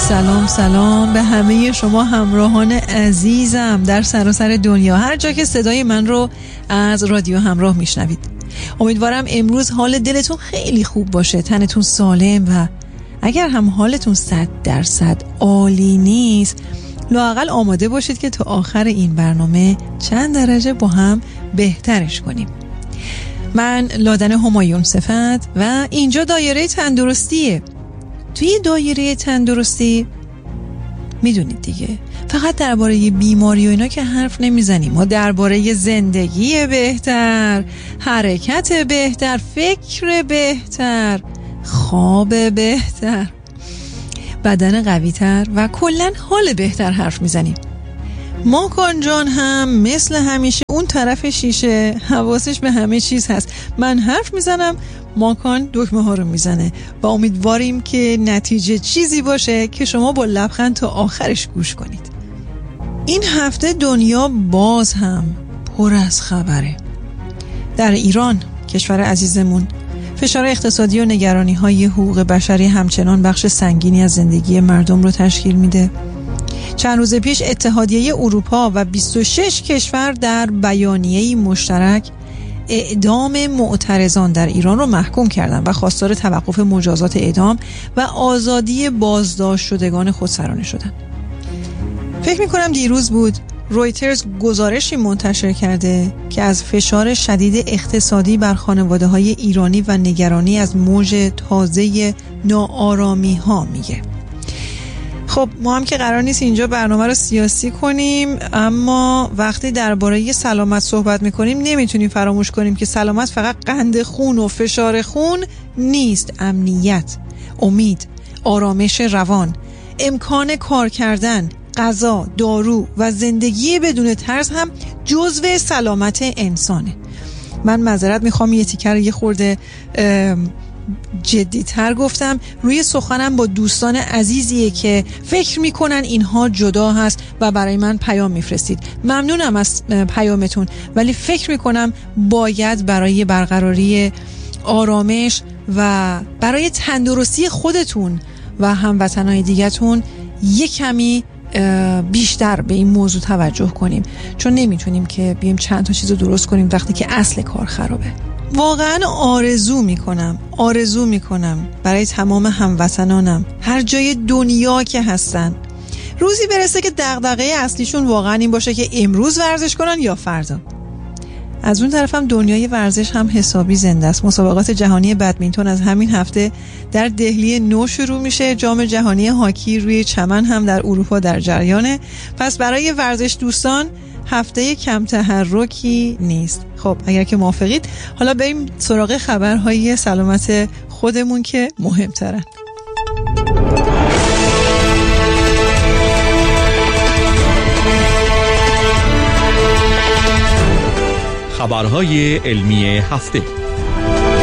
سلام به همه شما همراهان عزیزم در سراسر دنیا، هر جا که صدای من رو از رادیو همراه میشنوید. امیدوارم امروز حال دلتون خیلی خوب باشه، تنتون سالم و اگر هم حالتون 100% عالی نیست، لااقل آماده باشید که تا آخر این برنامه چند درجه با هم بهترش کنیم. من لادن همایون صفت و اینجا دایره تندرستیه. توی دایره تندرستی میدونید دیگه، فقط درباره بیماری و اینا که حرف نمیزنیم، ما درباره زندگی بهتر، حرکت بهتر، فکر بهتر، خواب بهتر، بدن قوی‌تر و کلاً حال بهتر حرف میزنیم. ماکان جان هم مثل همیشه اون طرف شیشه حواسش به همه چیز هست. من حرف میزنم، ماکان دکمه ها رو میزنه و امیدواریم که نتیجه چیزی باشه که شما با لبخند تا آخرش گوش کنید. این هفته دنیا باز هم پر از خبره. در ایران، کشور عزیزمون، فشار اقتصادی و نگرانی های حقوق بشری همچنان بخش سنگینی از زندگی مردم رو تشکیل میده. چند روز پیش اتحادیه اروپا و 26 کشور در بیانیه‌ای مشترک اعدام معترضان در ایران رو محکوم کردن و خواستار توقف مجازات اعدام و آزادی بازداشت شدگان خودسرانه شدن. فکر می‌کنم دیروز بود رویترز گزارشی منتشر کرده که از فشار شدید اقتصادی بر خانواده‌های ایرانی و نگرانی از موج تازه ناآرامی‌ها میگه. خب ما هم که قرار نیست اینجا برنامه رو سیاسی کنیم، اما وقتی درباره سلامت صحبت میکنیم نمیتونیم فراموش کنیم که سلامت فقط قند خون و فشار خون نیست. امنیت، امید، آرامش روان، امکان کار کردن، غذا، دارو و زندگی بدون ترس هم جزو سلامت انسانه. من معذرت میخوام یه تیکر یه خورده جدی‌تر گفتم. روی سخنم با دوستان عزیزیه که فکر میکنن اینها جدا هست و برای من پیام میفرستید. ممنونم از پیامتون، ولی فکر میکنم باید برای برقراری آرامش و برای تندرستی خودتون و هموطنهای دیگه‌تون یک کمی بیشتر به این موضوع توجه کنیم، چون نمیتونیم که بیایم چند تا چیز رو درست کنیم وقتی که اصل کار خرابه. واقعا آرزو میکنم برای تمام هموطنانم هر جای دنیا که هستن روزی برسه که دغدغه اصلیشون واقعا این باشه که امروز ورزش کنن یا فردا. از اون طرف هم دنیای ورزش هم حسابی زنده است. مسابقات جهانی بدمینتون از همین هفته در دهلی نو شروع میشه. جام جهانی هاکی روی چمن هم در اروپا در جریانه. پس برای ورزش دوستان هفته کم تحرکی نیست. خب اگر که موافقید حالا بریم سراغ خبرهای سلامت خودمون که مهمترن. خبرهای علمی هفته.